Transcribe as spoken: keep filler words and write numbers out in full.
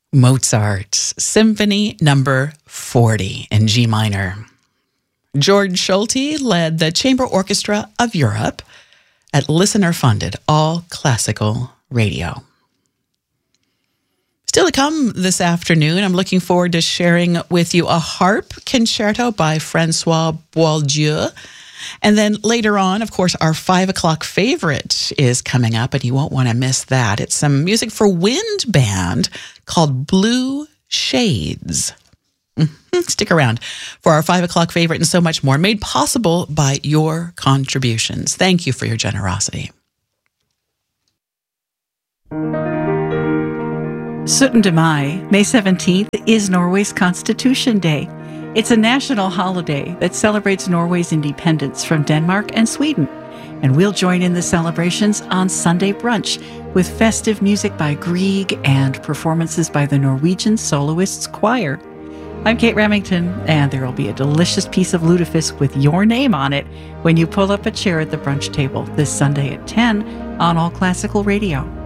Mozart's Symphony Number forty in G minor. George Schulte led the Chamber Orchestra of Europe at listener-funded all-classical radio. Still to come this afternoon, I'm looking forward to sharing with you a harp concerto by Francois Boieldieu. And then later on, of course, our five o'clock favorite is coming up, and you won't want to miss that. It's some music for wind band called Blue Shades. Mm-hmm. Stick around for our five o'clock favorite and so much more, made possible by your contributions. Thank you for your generosity. syttende Mai, May seventeenth, is Norway's Constitution Day. It's a national holiday that celebrates Norway's independence from Denmark and Sweden. And we'll join in the celebrations on Sunday brunch with festive music by Grieg and performances by the Norwegian Soloists Choir. I'm Kate Remington, and there will be a delicious piece of lutefisk with your name on it when you pull up a chair at the brunch table this Sunday at ten on All Classical Radio.